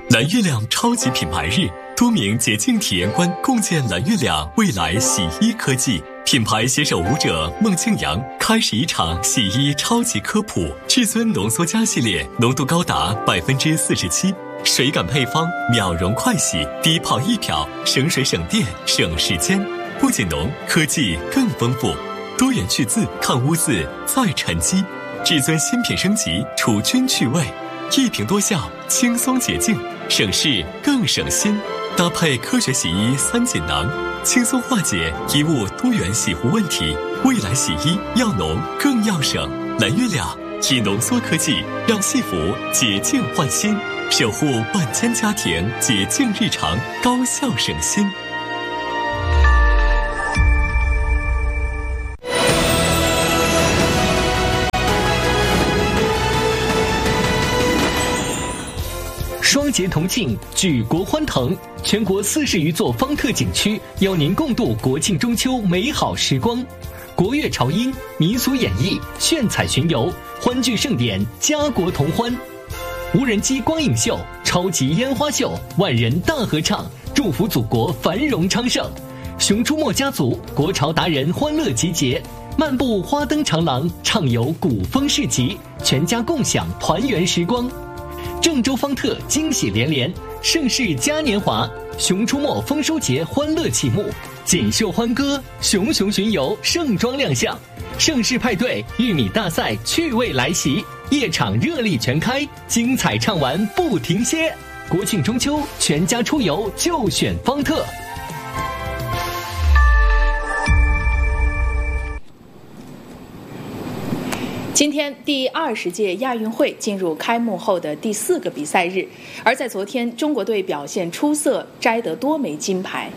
蓝月亮超级品牌日，多名洁净体验官共建蓝月亮未来洗衣科技。品牌携手舞者孟庆阳开始一场洗衣超级科普。至尊浓缩佳系列浓度高达47%，水感配方，秒溶快洗，低泡一漂，省水省电省时间。不仅浓，科技更丰富，多元去渍、抗污渍再沉积。至尊新品升级，除菌去味，一瓶多效，轻松洁净，省事更省心。搭配科学洗衣3锦囊，轻松化解衣物多元洗护问题。未来洗衣要浓更要省，蓝月亮以浓缩科技让戏服洁净换新，守护万千家庭洁净日常，高效省心。 双节同庆，举国欢腾，全国40余座方特景区邀您共度国庆中秋美好时光。国乐潮音、民俗演绎、炫彩巡游，欢聚盛典，家国同欢。无人机光影秀、超级烟花秀、万人大合唱，祝福祖国繁荣昌盛。熊出没家族、国潮达人欢乐集结，漫步花灯长廊，畅游古风市集，全家共享团圆时光。郑州方特惊喜连连，盛世嘉年华，熊出没丰收节欢乐启幕，锦绣欢歌，熊熊巡游盛装亮相，盛世派对玉米大赛趣味来袭，夜场热力全开，精彩畅玩不停歇。国庆中秋，全家出游就选方特。 今天第20届亚运会进入开幕后的第4个比赛日，而在昨天，中国队表现出色，摘得多枚金牌。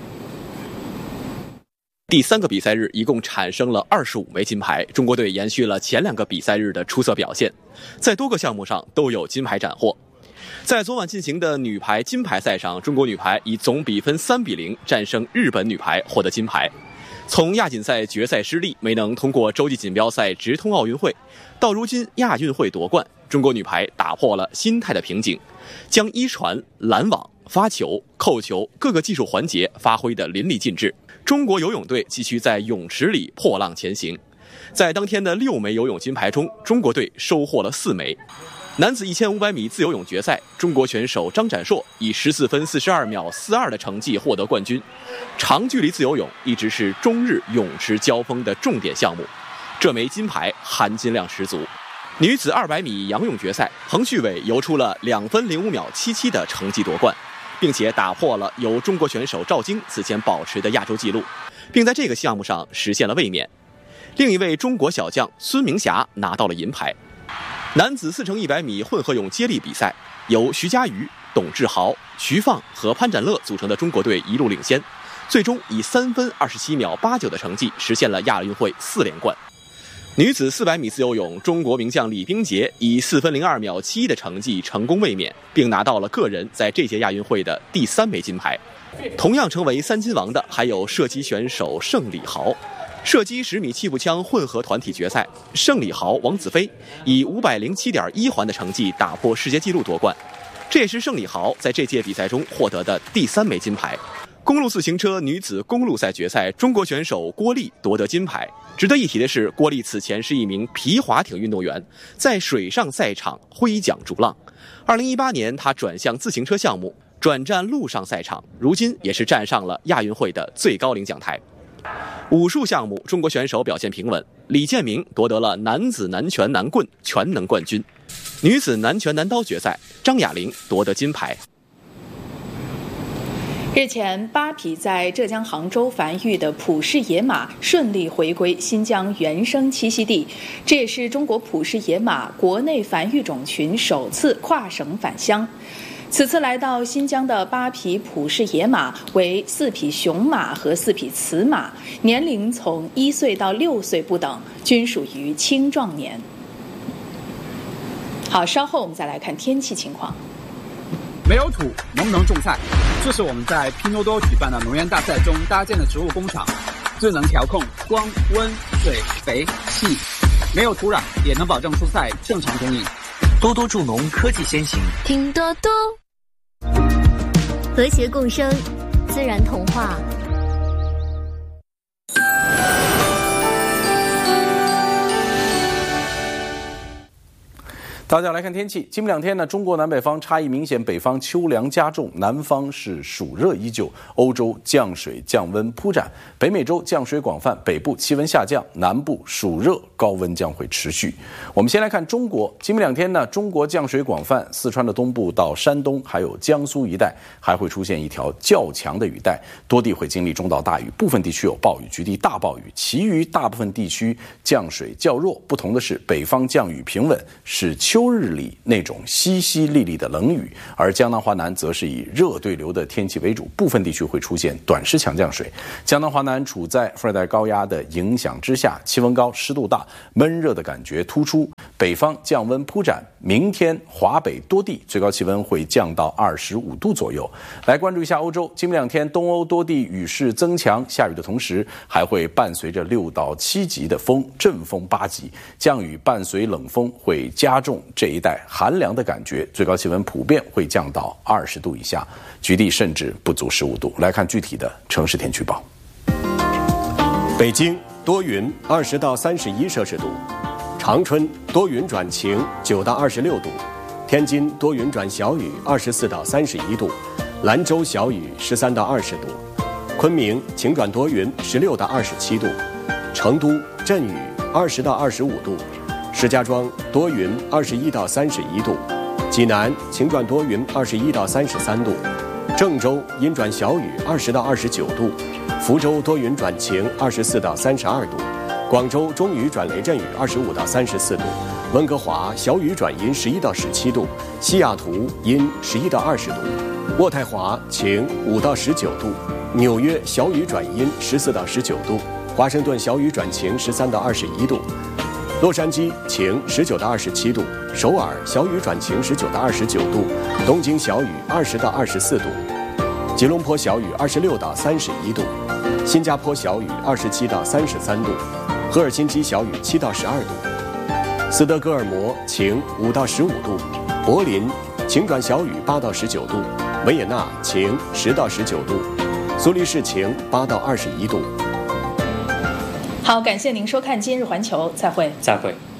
第3个比赛日一共产生了25枚金牌，中国队延续了前2个比赛日的出色表现，在多个项目上都有金牌斩获。在昨晚进行的女排金牌赛上，中国女排以总比分3-0战胜日本女排，获得金牌。从亚锦赛决赛失利，没能通过洲际锦标赛直通奥运会，到如今亚运会夺冠，中国女排打破了心态的瓶颈，将一传、拦网、发球、扣球各个技术环节发挥得淋漓尽致。中国游泳队继续在泳池里破浪前行，在当天的6枚游泳金牌中，中国队收获了4枚。男子1500米自由泳决赛，中国选手张展硕以14分42秒42的成绩获得冠军。长距离自由泳一直是中日泳池交锋的重点项目，这枚金牌含金量十足。女子200米仰泳决赛，彭旭伟游出了2分05秒77的成绩夺冠，并且打破了由中国选手赵晶此前保持的亚洲纪录，并在这个项目上实现了卫冕。另一位中国小将孙明霞拿到了银牌。男子4×100米混合泳接力比赛，由徐嘉余、董志豪、徐放和潘展乐组成的中国队一路领先，最终以3分27秒89的成绩实现了亚运会4连冠。女子400米自由泳，中国名将李冰洁以4分02秒71的成绩成功卫冕，并拿到了个人在这届亚运会的第3枚金牌。同样成为3金王的还有射击选手盛礼豪。射击10米气步枪混合团体决赛，盛礼豪、王子飞以507.1环的成绩打破世界纪录夺冠，这也是盛礼豪在这届比赛中获得的第3枚金牌。公路自行车女子公路赛决赛，中国选手郭丽夺得金牌。值得一提的是，郭丽此前是一名皮划艇运动员，在水上赛场挥桨逐浪。2018年，她转向自行车项目，转战陆上赛场，如今也是站上了亚运会的最高领奖台。武术项目，中国选手表现平稳，李建明夺得了男子南拳南棍全能冠军。女子南拳南刀决赛，张雅玲夺得金牌。 日前，8匹在浙江杭州繁育的普氏野马顺利回归新疆原生栖息地，这也是中国普氏野马国内繁育种群首次跨省返乡。此次来到新疆的8匹普氏野马为4匹雄马和4匹雌马，年龄从1岁到6岁不等，均属于青壮年。好，稍后我们再来看天气情况。 没有土，能不能种菜？这是我们在拼多多举办的农园大赛中搭建的植物工厂，最能调控光、温、水、肥、气，没有土壤也能保证蔬菜正常供应。 多多助农科技先行， 拼多多。 和谐共生，自然童话。 大家来看天气，今明两天呢，中国南北方差异明显，北方秋凉加重，南方是暑热依旧。欧洲降水降温铺展，北美洲降水广泛，北部气温下降，南部暑热高温将会持续。我们先来看中国，今明两天呢，中国降水广泛，四川的东部到山东还有江苏一带还会出现一条较强的雨带，多地会经历中到大雨，部分地区有暴雨，局地大暴雨，其余大部分地区降水较弱。不同的是，北方降雨平稳，是秋日里那种淅淅沥沥的冷雨，而江南华南则是以热对流的天气为主，部分地区会出现短时强降水。江南华南处在副热带高压的影响之下，气温高，湿度大，闷热的感觉突出。北方降温铺展，明天华北多地最高气温会降到25度左右。来关注一下欧洲，今明两天东欧多地雨势增强，下雨的同时还会伴随着6到7级的风，阵风8级，降雨伴随冷风会加重这一带寒凉的感觉，最高气温普遍会降到20度以下，局地甚至不足15度。来看具体的城市天气预报。 北京多云，20到31摄氏度；长春多云转晴，9到26度；天津多云转小雨，24到31度；兰州小雨，13到20度；昆明晴转多云，16到27度；成都阵雨，20到25度；石家庄多云，21到31度；济南晴转多云，21到33度；郑州阴转小雨，20到29度；福州多云转晴，24到32度；广州中雨转雷阵雨，25到34度；温哥华小雨转阴，11到17度；西雅图阴，11到20度；渥太华晴，5到19度；纽约小雨转阴，14到19度；华盛顿小雨转晴，13到21度；洛杉矶晴，19到27度；首尔小雨转晴，19到29度；东京小雨20到24度；吉隆坡小雨26到31度；新加坡小雨27到33度；赫尔辛基小雨7到12度；斯德哥尔摩晴5到15度；柏林晴转小雨8到19度；维也纳晴10到19度；苏黎世晴8到21度。 好，感谢您收看今日环球，再会。 再会。